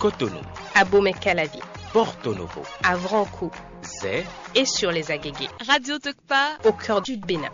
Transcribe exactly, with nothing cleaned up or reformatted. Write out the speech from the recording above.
Cotonou, Abomey-Calavi, Porto Novo, à Vrankou, Zé et sur les Agégués. Radio Tokpa, au cœur du Bénin.